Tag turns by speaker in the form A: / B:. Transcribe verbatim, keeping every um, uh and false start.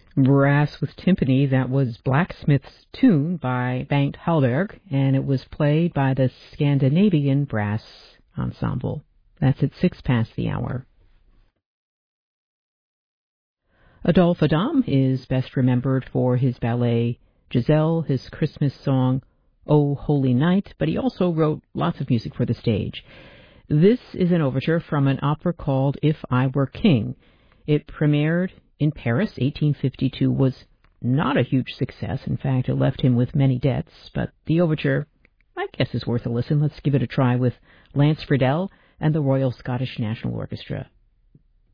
A: Brass with Timpani, that was Blacksmith's Tune by Bengt Hallberg, and it was played by the Scandinavian Brass Ensemble. That's at six past the hour. Adolphe Adam is best remembered for his ballet Giselle, his Christmas song O Holy Night, but he also wrote lots of music for the stage. This is an overture from an opera called If I Were King. It premiered in Paris. eighteen fifty-two was not a huge success. In fact, it left him with many debts, but the overture, I guess, is worth a listen. Let's give it a try with Lance Friedel and the Royal Scottish National Orchestra.